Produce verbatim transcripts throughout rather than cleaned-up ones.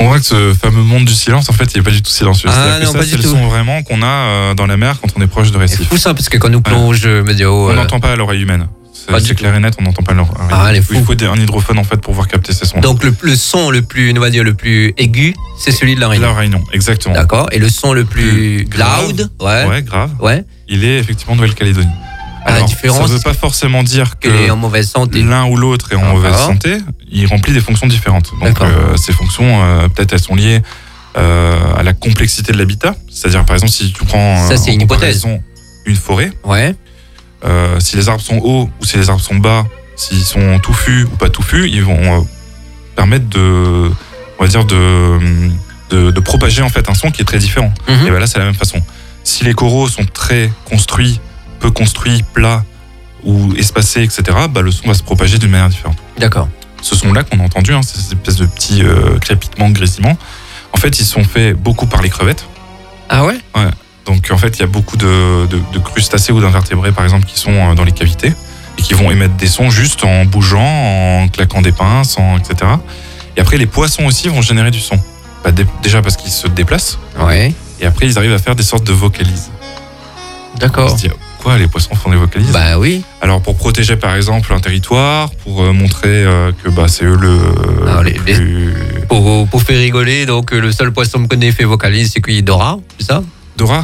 comprendra que ce fameux monde du silence, en fait, il n'est pas du tout silencieux. Ah, non, que ça, pas c'est du le tout. son vraiment qu'on a euh, dans la mer quand on est proche de C'est récifs. fou ça, parce que quand nous plonge ouais. météo... On euh... n'entend pas à l'oreille humaine. C'est, Pas du c'est clair et net, on n'entend pas à l'oreille. Ah, les fous. Il faut un hydrophone, en fait, pour pouvoir capter ces sons. Donc, le, le son le plus, on va dire, le plus aigu, c'est celui de la Réunion. La Réunion, exactement. D'accord. Et le son le plus grave, loud, ouais. Ouais, grave. Ouais. Il est effectivement Nouvelle-Calédonie. À la Alors, différence, ça ne veut pas forcément dire que qu'il est en mauvaise santé. l'un ou l'autre est en D'accord. mauvaise santé. Il remplit des fonctions différentes. Donc, euh, ces fonctions, euh, peut-être, elles sont liées euh, à la complexité de l'habitat. C'est-à-dire, par exemple, si tu prends ça, euh, c'est en une hypothèse. comparaison une forêt, Ouais. euh, si les arbres sont hauts ou si les arbres sont bas, s'ils sont touffus ou pas touffus, ils vont euh, permettre de, on va dire, de, de, de propager en fait un son qui est très différent. Mm-hmm. Et ben là, c'est la même façon. Si les coraux sont très construits, peu construits, plats ou espacés, et cetera, bah, le son va se propager d'une manière différente. D'accord. Ce son-là qu'on a entendu, hein, ces espèces de petits euh, crépitements, grésillements, en fait, ils sont faits beaucoup par les crevettes. Ah ouais? Ouais. Donc, en fait, il y a beaucoup de, de, de crustacés ou d'invertébrés, par exemple, qui sont dans les cavités et qui vont émettre des sons juste en bougeant, en claquant des pinces, en, et cetera. Et après, les poissons aussi vont générer du son. Bah, dé- déjà parce qu'ils se déplacent. Ouais. Et après, ils arrivent à faire des sortes de vocalises. On D'accord. se dit, quoi, les poissons font des vocalises? Bah oui. Alors, pour protéger, par exemple, un territoire, pour euh, montrer euh, que bah, c'est eux le, Alors, le les- plus... Pour, pour faire rigoler, donc euh, le seul poisson que connaît fait vocalise, c'est qu'il est Dora, c'est ça? Dora.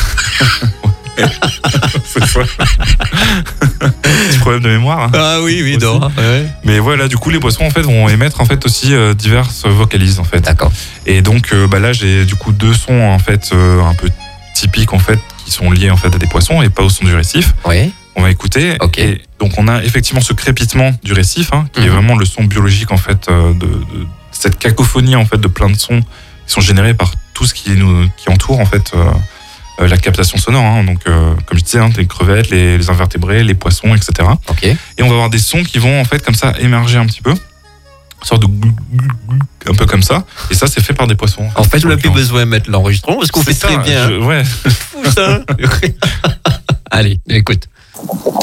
C'est quoi? Petit problème de mémoire. Hein. Ah oui, oui, Aussi. Dora. Ouais. Mais voilà, du coup, les poissons en fait vont émettre en fait aussi euh, diverses vocalises en fait. D'accord. Et donc, euh, bah là, j'ai du coup deux sons en fait euh, un peu typiques en fait qui sont liés en fait à des poissons et pas au son du récif. Oui. On va écouter. Ok. Et donc, on a effectivement ce crépitement du récif, hein, qui Mhm. est vraiment le son biologique en fait euh, de, de cette cacophonie en fait de plein de sons qui sont générés par tout ce qui nous qui entoure en fait euh, euh, la captation sonore. Hein. Donc, euh, comme je disais, hein, les crevettes, les, les invertébrés, les poissons, et cetera. Ok. Et on va avoir des sons qui vont en fait comme ça émerger un petit peu, une sorte de glou, glou, glou, un peu comme ça. Et ça, c'est fait par des poissons. En fait, on n'a plus Donc, besoin de mettre l'enregistrement parce qu'on c'est fait très ça, bien. je- ouais. Fou ça. Allez, écoute.